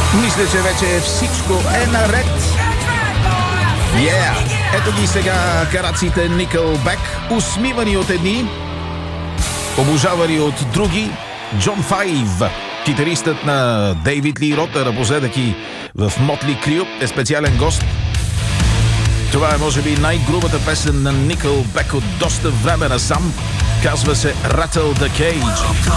Мисля, че вече всичко е наред. Ето ги сега караците Nickelback, усмивани от едни, обожавани от други. Джон Файв, китаристът на Дейвид Ли Рот, напоследък и в Мотли Крю, е специален гост. Това е може би най-грубата песен на Nickelback от доста време насам. Казва се Rattle the Cage.